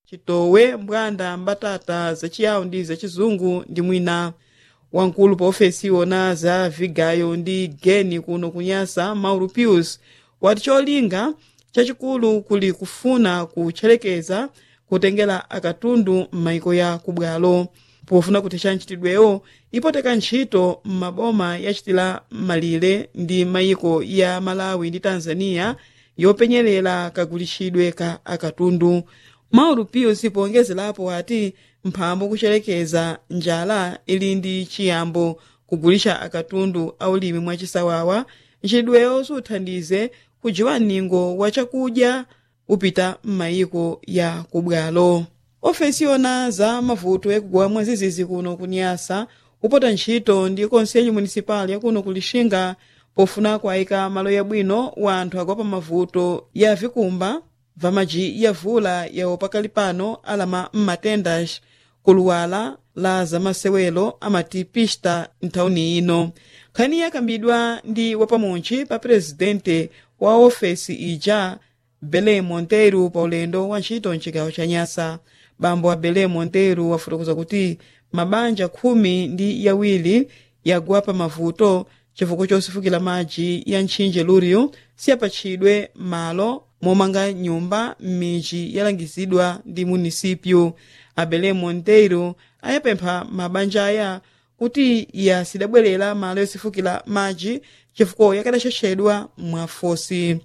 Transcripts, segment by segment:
chitowe, mbwanda, mbatata zachiyawo ndi zachizungu ndi mwina. Wankulu pa ofesi iwona za vigayo ndi geni kuno kunyasa Mauro Pius wati cholinga chachikulu kuli kufuna kutcherekeza kutengera akatundu m'mayiko ya kubwalo. Pofuna kuti chanchitidwewo ipoteka ntchito m'maboma yachitira malire ndi mayiko ya Malawi ndi Tanzania yopenyerera kagulitsidwe ka akatundu. Mauro Pius pongezerapo ati mphambo kucherekeza njala ili ndi chiyambo kugulisha akatundu aulimi mwachisawawa, ntchitidweyo suthandize kujiwa ningo wa chakudya upita m'mayiko ya kubwalo. Ofesi yona za mavuto ekugowa mwazizizi kuno kunyasa upota ntchito ndi konselho municipal yakuno kulixinga pofuna kuayika malo yabwino wa anthu agwa pa mavuto ya vikumba vamaji ya vula yawo pakali pano alama mmatendas kuluwala la zamasewelo amati pista ntauni ino. Nkhani yakambidwa ndi wapamunchi pa presidente wa ofesi ija Belém Monteiro pa ulendo wa ntchito mchigawo cha Nyasa. Bambo wa Belém Monteiro wafotokoza kuti mabanja 12 yagwa pa mavuto chifukwa chosefukira madzi ya ntchinje Lúrio siyapatchidwe malo momanga nyumba m'midzi yalangizidwa ndi munisipyu. A Belém Monteiro ayapempha mabanja aya kuti yasidabwerera malo yosefukira madzi chifukwa yakadachotchedwa mwafosi.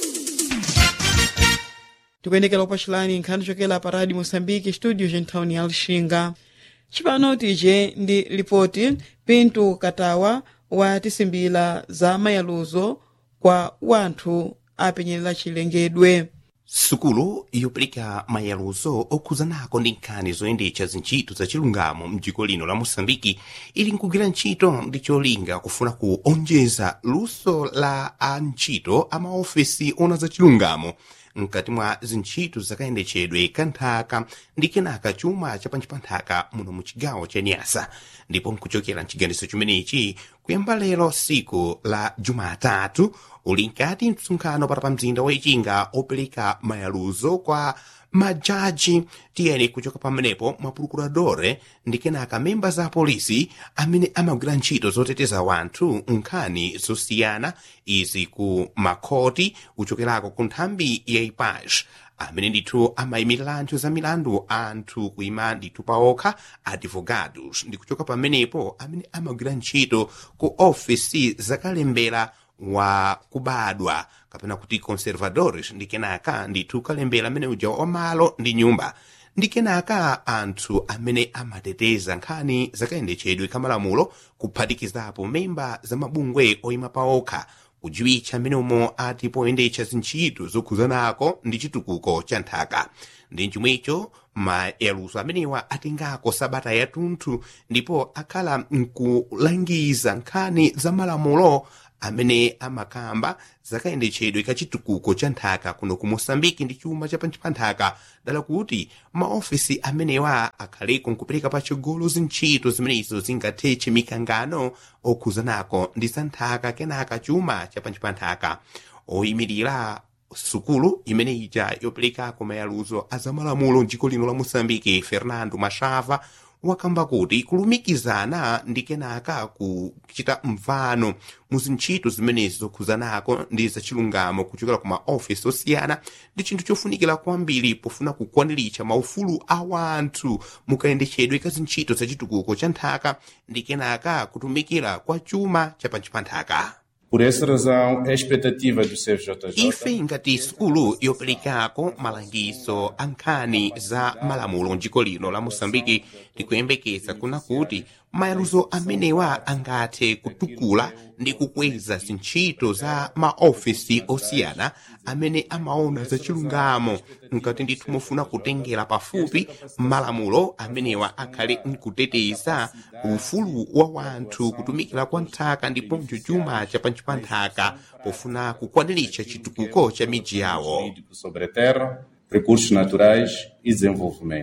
Tikuyendekera upachilani nkhani chokela pa Radio Moçambique studio gentawuni ya Lixinga. Chipano tije ndi ripoti Pinto Katawa watisimbila za mayaluzo kwa wanthu apenyerera chilengedwe. Sukulu yopeleka mayaluzo okhuzanako ndi nkhani zoyendetsa zintchito za chilungamo mdziko lino la Moçambike ili nkugwira ntchito ndi cholinga kufuna kuonjeza luso la antchito a maofesi ona za chilungamo mkati mwa zintchito zakayendetsedwe kanthaka ndi kenaka chuma chapanchipanthaka muno mu chigawo cha Nyasa. Ndipo nkuchokera mchiganizo chimenechi kuyamba lero siku la Jumatatu uli nkati msonkhano pa mzinda wa Ichinga opereka mayaluzo kwa majaji tiyeni kuchoka pamenepo maprokuradore ndi kenaka memba za polisi amene amagwira ntchito zoteteza wanthu nkhani zosiyana izi ku makhoti kuchokerako ku nthambi ya ipash amene ndithu amayimirira anthu za milandu anthu kuima ndithu paokha advogados ndi kuchoka pamenepo amene amagwira ntchito ku ofisi zakalembera wa kubadwa kapena kuti conservadores ndi kenaka ndithu kalembera amene uja wa malo ndi nyumba ndi kenaka anthu amene amateteza nkhani zakayendetsedwe kamalamulo kuphatikizapo memba za mabungwe oyima paokha kujiwitcha amene umo ati poyendetsa zintchito zokhuzanako ndi chitukuko cha nthaka. Ndi chomwecho mayaluzo amenewa atingako sabata yatunthu ndipo akhala nkulangiza nkhani za malamulo amene amakamba zakayendetsedwe kachitukuko cha nthaka kuno ku Moçambike ndi chuma cha panthaka dala kuti maofisi amenewa akhaleko nkupereka patsogolo zintchito zimenezo zingathetche mikangano okhuzanako ndi za nthaka kenaka chuma cha panthaka. Oyimirira sukulu imene ija yoperekako mayaluzo azamalamulo mdziko lino la Moçambike Fernando Machava wakamba kuti kulumikizana ndi kenaka kuchita mvano muzintchito zimenezi zokhuzanako ndi zachilungamo kuchokera ku maofisi osiyana ndi chinthu chofunikira kwambiri pofuna kukwaniritsa maufulu a wanthu mukayendetsedwe ka zintchito zachitukuko cha nthaka ndi kenaka kutumikira kwa chuma cha panthaka. Por essa razão, a expectativa do CFJJ... Ife ngati sukulu yoperekako malangizo a nkhani za malamulo mdziko lino la Moçambike tikuyembekeza kuna kuti mayaluzo amenewa angathe kutukula ndi kukweza zintchito za maofisi osiyana amene amaona za chilungamo nkati ndithu mufuna kutengera pafupi malamulo amenewa akhale nkuteteza ufulu wa wanthu kutumikira kwa nthaka ndiponso chuma cha panthaka pofuna kukwaniritsa chitukuko cha midzi yawo. Sobre a terra, recursos naturais e desenvolvimento.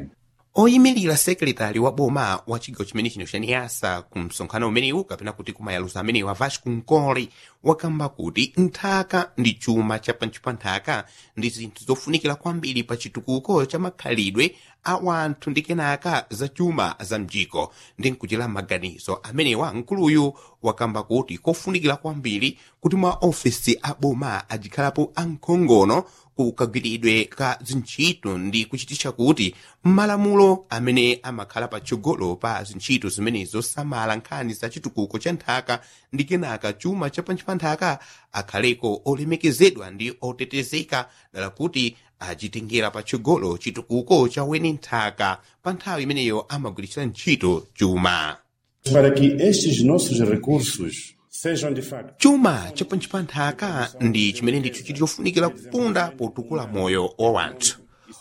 oyimirira sekretari wa boma wa chigawo chimene chino cha Niassa ku msonkhano umenewu kapena kuti kumayaluso amenewu Vasco Nkole wakamba kuti nthaka ndi chuma cha pantchi pa nthaka ndi zinthu zofunikira kwambiri pa chitukuko cha makhalidwe a wanthu ndi kenaka za chuma za mjiko. ndi nkuchira maganizo amenewa nkuluyu wakamba kuti kofunikira kwambiri kuti maofesi a boma ajikhalapo ankhongono kukagwiridwe ka zintchito ndi kuchitisha kuti malamulo amene amakhala patsogolo pa zintchito zimenezo samala nkhani za chitukuko cha nthaka ndi kenaka chuma cha pantchi pa nthaka akhaleko olemekezedwa ndi otetezeka dala kuti achitengera patsogolo chitukuko cha weni nthaka pa nthawi imeneyo amagwiritsa ntchito chuma. Para que estes nossos recursos sejam de facto. Chuma cha pantchi pa nthaka ndi chimene ndithu chili chofunikira kupunda potukula moyo wa wanthu.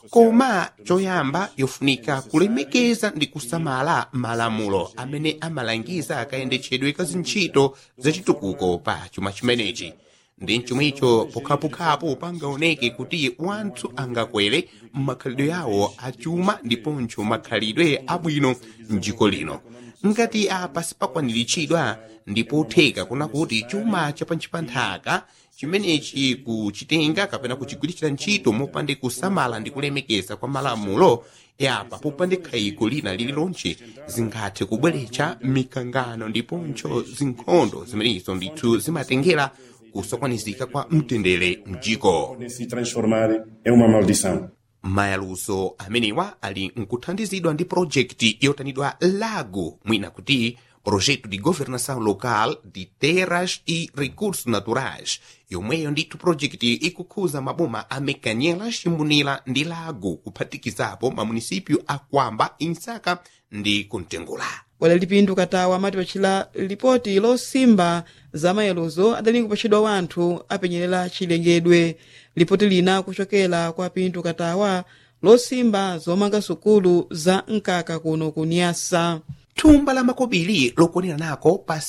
Koma choyamba yofunika kulemekeza ndi kusamala malamulo amene amalangiza akayendetsedwe ka zintchito za chitukuko pa chuma chimenechi. ndi chomwecho pokhapokhapo pangaoneke kuti wanthu angakwere makhalidwe yawo achuma ndiponso makhalidwe abwino mdziko lino. ngati apa sipakwaniritsidwa ndipo theka kuna kuti chuma cha pantchi pa nthaka chimenechi kuchitenga kapena kuchigwiritsira ntchito mopande kusamala ndi kulemekeza kwa malamulo yapa popande khayiko lina lililonse zingathe kubweretsa mikangano ndiponso zinkhondo zimenezo ndithu zimatengera kusakwanizika kwa mtendere mdziko. Se transformar em uma maldição. mayaluso amenewa ali nkuthandizidwa ndi projekti yotanidwa Lago, mwina kuti projeto de governação local de terras e recursos naturais, yomweyo ndithu projekti ikukhuza maboma a Mekanyelas, Chimbunila ndi Lago kuphatikizapo mamunisipyu a Kwamba, Insaka ndi Kuntengula. wala lipindu katawa amati pachila lipoti losimba za mayeluzo adali kupachidwa wanthu apenyerera chilengedwe. lipoti lina kuchokera kwa pindu katawa losimba zomanga sukulu za nkaka kuno ku Niassa. Thumba la makobiri lokwanira nako pa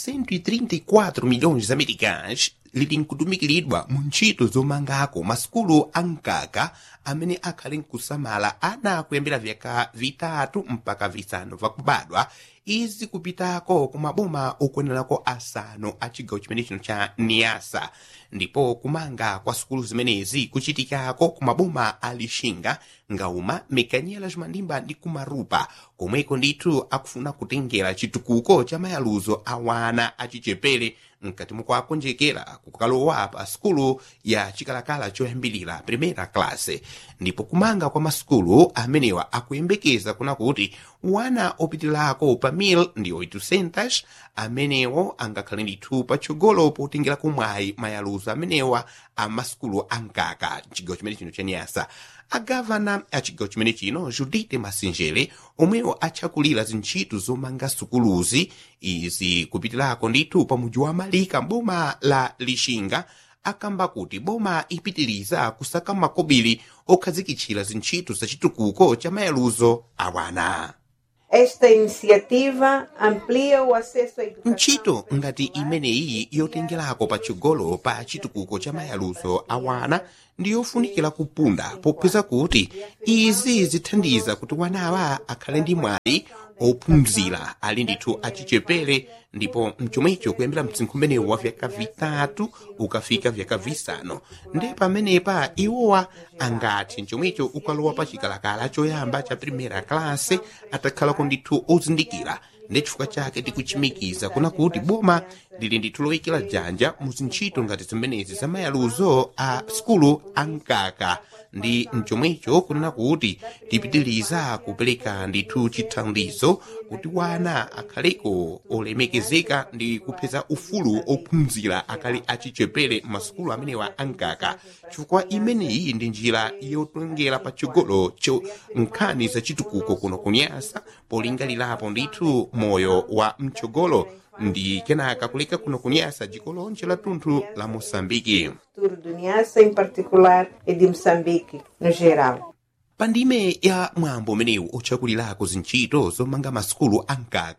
134 milhões de americanos lili nkutumikiridwa mu ntchito zomangako masukulu ankaka amene akhali nkusamala ana kuyambira vyaka vitatu mpaka visanu vakubadwa. izi kupitako ku maboma okwanerako asanu a chigawo chimene chino cha Niassa, ndipo kumanga kwa sukulu zimenezi kuchitikako ku maboma a Lixinga, Ngauma, Mekanyelas, Mandimba ndi Kumarupa, komweko ndithu akufuna kutengera chitukuko cha mayaluzo a wana achichepere mkati mukwakonjekera kukalowa pa sukulu ya chikalakala choyambilira primera classe. ndipo kumanga kwa masukulu amenewa akuyembekeza kuna kuti wana opitilako pa 1000 ndi 800 amenewo angakhale ndithu patsogolo potengera kumwayi mayaluzo amenewa a masukulu ankaka chigawo chimene chino cha Niassa. agavana a chigawo chimene chino Judite Masinjere omwewo atchakulira zintchito zomanga sukuluzi izi kupitirako ndithu pa mudzi wa Malika boma la Lixinga akamba kuti boma ipitiriza kusaka makobiri okhazikitchira zintchito za chitukuko cha mayaluzo a wana. Esta iniciativa amplia o acesso à educação. ntchito ngati imeneyi yotengerako patsogolo pa chitukuko cha mayaluzo a wana ndi yofunikira kupunda popeza kuti izi zithandiza kuti wanawa akhale ndi mwayi ophunzira ali ndithu achichepere, ndipo mchomwecho kuyambira mtsinkhu umenewu wa vyaka vitatu ukafika vyaka visanu. ndi pamenepa iwowa angati mchomwecho ukalowa pa chikalakala choyamba cha primera classe atakhalako ndithu ozindikira. ndi chifukwa chake tikuchimikiza kuna kuti boma lili ndithu loyikira dzanja mu zintchito ngati zimenezi za mayaluzo a sukulu ankaka. ndi mchomwecho kunena kuti tipitiriza kupereka ndithu chithandizo kuti wana akhaleko olemekezeka ndi kupeza ufulu ophunzira akali achichepere masukulu amenewa ankaka, chifukwa imeneyi ndi njira yotengera patsogolo nkhani za chitukuko kuno ku Niassa polingalirapo ndithu moyo wa mtsogolo ndi kenaka kuleka kuno ku Niassa dziko lonse la tunthu la Moçambique. Futuro do Niassa em particular e de Moçambique no geral. pandime ya mwambo umenewu otchakulirako zintchito zomanga masukulu ankaka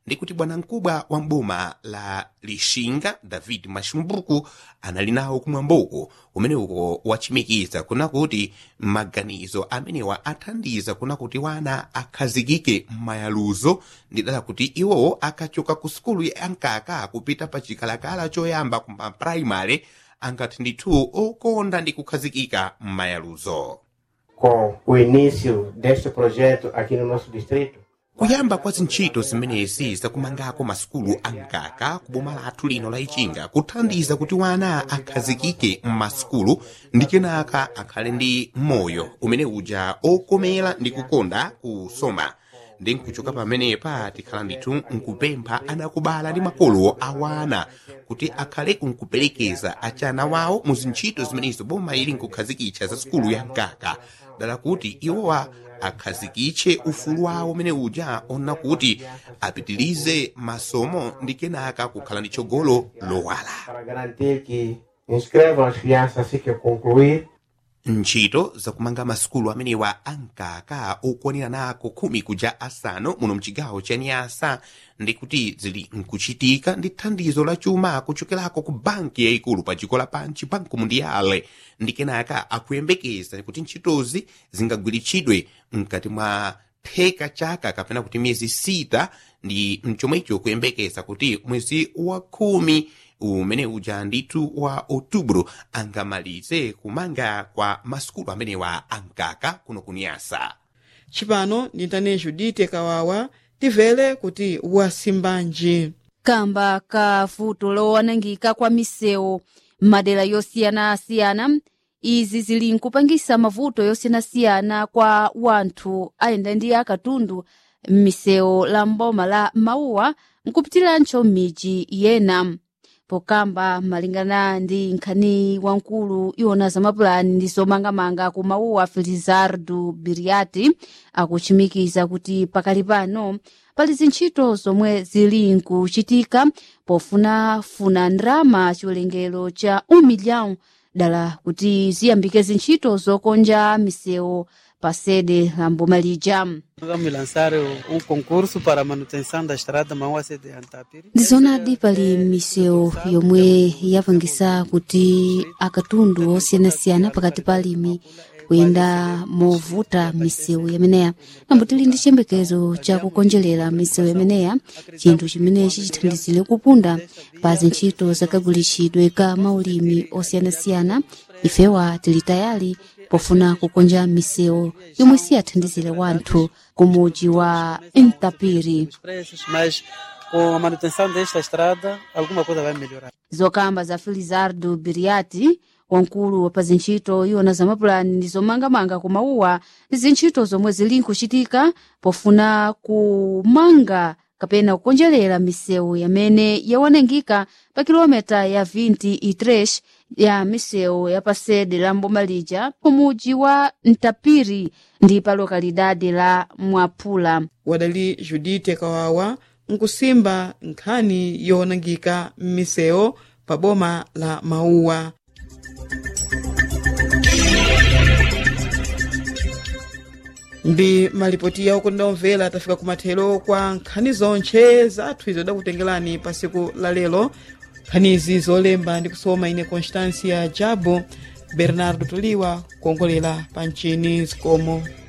ndi kuti bwana mkubwa wa mboma la Lixinga David Mashumbuku anali nawo kumwamboko umene uko wachimikiza kuna kuti maganizo amenewa athandiza kuna kuti wana akhazikike m'mayaluzo ndi dala kuti iwo akachoka ku sukulu ya Ankaka kupita pa chikalakala choyamba kuma primary angati ndithu okonda ndi kukhazikika m'mayaluzo. Com o início deste projeto aqui no nosso distrito, kuyamba kwa zintchito zimenezi zakumangako masukulu Ankaka ku boma lathu lino la Ichinga kuthandiza kuti wana akhazikike m'masukulu ndi kenaka akhale ndi moyo umene uja okomera ndi kukonda kusoma. Ndi nkuchoka pamenepa tikhala ndithu nkupempha anakubala ndi makolo awana kuti akhale kunkuperekeza achana wawo mu zintchito zimenezo boma ili nkukhazikitsa za sukulu ya Ankaka dala kuti iwowa akhazikitse ufulu wawo umene uja ona kuti apitilize masomo ndi kenaka kukhala ndi tsogolo lowala. para garantir que inscrevam as crianças assim que concluir. Ntchito zakumanga masukulu amenewa Ankaka okwanira nako 10 kuja asanu muno mchigawo cha Niassa ndi kuti zili nkuchitika ndi thandizo la chuma kuchokerako ku banki yayikulu pa dziko lapansi Banco Mundiale ndi kenaka akuyembekeza kuti ntchitozi zingagwiritsidwe mkati mwa theka chaka kapena kuti miyezi 6 ndi mchomwecho kuyembekeza kuti mwezi wa 10 umene uja ndithu wa Outubro angamalize kumanga kwa masukulu amene wa Ankaka kuno ku Niassa. Chipano ndintane Judite Kawawa tivele kuti wasimbanji. Kamba ka vuto lowanangika kwa misewu madera yosiyanasiyana izi zili nkupangisa mavuto yosiyanasiyana kwa wanthu ayenda ndi akatundu m'misewu la mboma la Mauwa nkupitirancho m'midzi yena. Pokamba malingana ndi nkhani wankulu iwona za mapulani ndi zomangamanga ku Mauwa Felizardo Biriati akuchimikiza kuti pakali pano pali zintchito zomwe zili nkuchitika pofunafuna ndrama chiwerengero cha 1 milhão dala kuti ziyambike zintchito zokonja misewu pa sede la mboma lija. Vamos lançar concurso para a manutenção da estrada Mauá sede Antapiri. Ndizonadi pali misewu yomwe yapangisa kuti akatundu osiyanasiyana pakati pa alimi kuyenda movuta misewu yameneya ambutili ndi chiyembekezo cha kukonjerera misewu yameneya chinthu chimene chichithandizire kupunda pa zintchito zakagulitsidwe ka maulimi osiyanasiyana. Ifewa tili tayali pofuna kukonja misewu yomwe siyathandizire wanthu kumudzi wa Antapiri. Mas com a manutenção desta estrada alguma coisa vai melhorar. Zokamba za Felizardo Biriati wankulu pa zintchito iwona za mapulani ndi zomangamanga ku Mauwa ndi zintchito zomwe zili nkuchitika pofuna kumanga kapena kukonjerera misewu yamene yawanangika pa kilomita ya 23 ya misewu ya pasede la mboma lija kumudzi wa Antapiri ndi pa lokalidade la Mwapula. Wadali Judite Kawawa nkusimba nkhani yowonangika m'misewu pa boma la Mauwa. Ndi malipoti ya ukonda omvera tafika kumathero kwa nkhani zonche zathu izo dakutengerani pa siku la lero. Nkhanizi zolemba ndi kusoma ine Constancia Jabo, Bernardo Tuliwa kuongolera pa nchini zikomo.